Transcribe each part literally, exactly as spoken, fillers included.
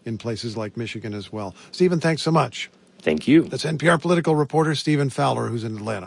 in places like Michigan as well. Stephen, thanks so much. Thank you. That's N P R political reporter Stephen Fowler, who's in Atlanta.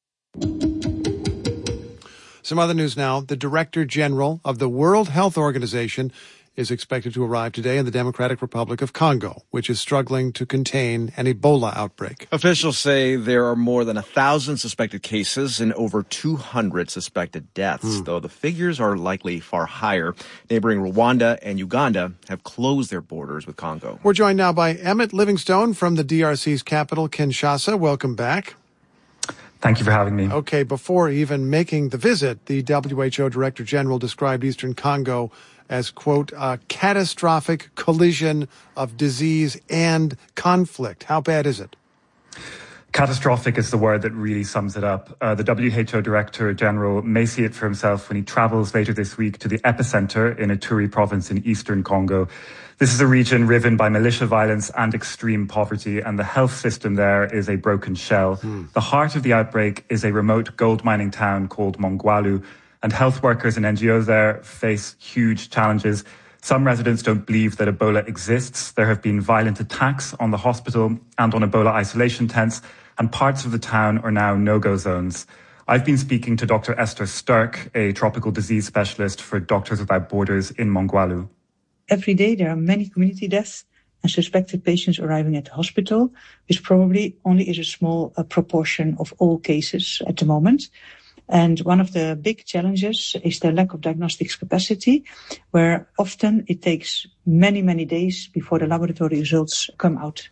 Some other news now. The Director General of the World Health Organization is expected to arrive today in the Democratic Republic of Congo, which is struggling to contain an Ebola outbreak. Officials say there are more than a thousand suspected cases and over two hundred suspected deaths, hmm. though the figures are likely far higher. Neighboring Rwanda and Uganda have closed their borders with Congo. We're joined now by Emmett Livingstone from the D R C's capital, Kinshasa. Welcome back. Thank you for having me. Okay, before even making the visit, the W H O Director General described Eastern Congo as, quote, a catastrophic collision of disease and conflict. How bad is it? Catastrophic is the word that really sums it up. Uh, the W H O Director General may see it for himself when he travels later this week to the epicenter in Ituri province in eastern Congo. This is a region riven by militia violence and extreme poverty, and the health system there is a broken shell. Hmm. The heart of the outbreak is a remote gold mining town called Mongwalu, and health workers and N G Os there face huge challenges. Some residents don't believe that Ebola exists. There have been violent attacks on the hospital and on Ebola isolation tents, and parts of the town are now no-go zones. I've been speaking to Doctor Esther Sturck, a tropical disease specialist for Doctors Without Borders in Mongwalu. Every day there are many community deaths and suspected patients arriving at the hospital, which probably only is a small uh, proportion of all cases at the moment. And one of the big challenges is the lack of diagnostics capacity, where often it takes many, many days before the laboratory results come out.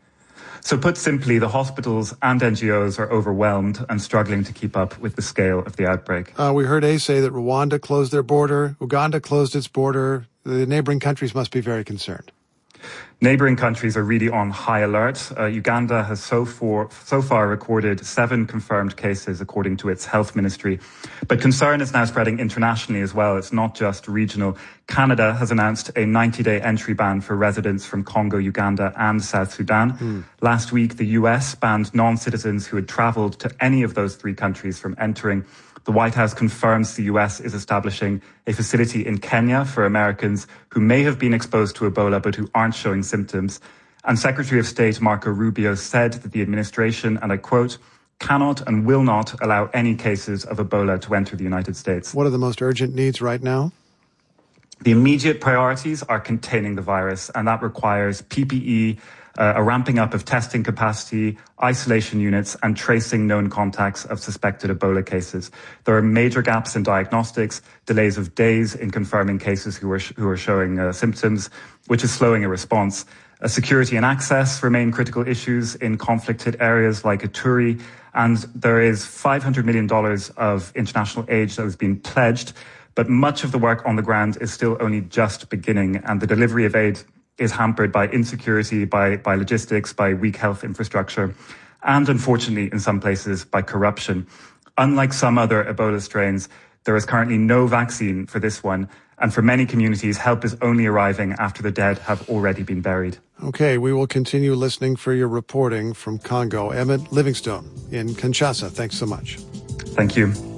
So put simply, the hospitals and N G Os are overwhelmed and struggling to keep up with the scale of the outbreak. Uh, we heard A say that Rwanda closed their border, Uganda closed its border. The neighboring countries must be very concerned. Neighboring countries are really on high alert. Uh, Uganda has so far, so far recorded seven confirmed cases, according to its health ministry. But concern is now spreading internationally as well. It's not just regional. Canada has announced a ninety-day entry ban for residents from Congo, Uganda, and South Sudan. Mm. Last week, the U S banned non-citizens who had traveled to any of those three countries from entering. The White House confirms the U S is establishing a facility in Kenya for Americans who may have been exposed to Ebola but who aren't showing symptoms. And Secretary of State Marco Rubio said that the administration, and I quote, cannot and will not allow any cases of Ebola to enter the United States. What are the most urgent needs right now? The immediate priorities are containing the virus, and that requires P P E, Uh, a ramping up of testing capacity, isolation units, and tracing known contacts of suspected Ebola cases. There are major gaps in diagnostics, delays of days in confirming cases who are, sh- who are showing uh, symptoms, which is slowing a response. Uh, security and access remain critical issues in conflict-hit areas like Ituri, and there is five hundred million dollars of international aid that has been pledged, but much of the work on the ground is still only just beginning, and the delivery of aid is hampered by insecurity, by, by logistics, by weak health infrastructure, and unfortunately, in some places, by corruption. Unlike some other Ebola strains, there is currently no vaccine for this one, and for many communities, help is only arriving after the dead have already been buried. Okay, we will continue listening for your reporting from Congo. Emmett Livingstone in Kinshasa, thanks so much. Thank you.